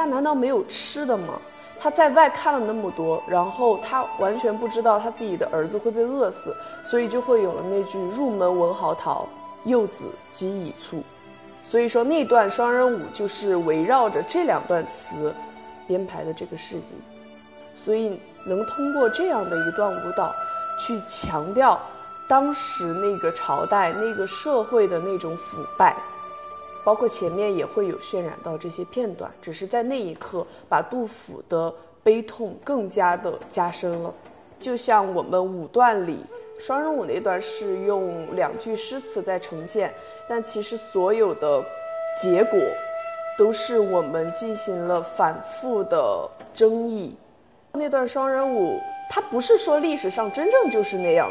难道没有吃的吗？他在外看了那么多，然后他完全不知道他自己的儿子会被饿死，所以就会有了那句入门闻嚎啕，幼子饥已卒。所以说那段双人舞就是围绕着这2段词编排的这个事迹，所以能通过这样的一段舞蹈去强调当时那个朝代那个社会的那种腐败，包括前面也会有渲染到这些片段，只是在那一刻把杜甫的悲痛更加的加深了。就像我们舞段里双人舞那段是用2句诗词在呈现，但其实所有的结果都是我们进行了反复的争议。那段双人舞它不是说历史上真正就是那样，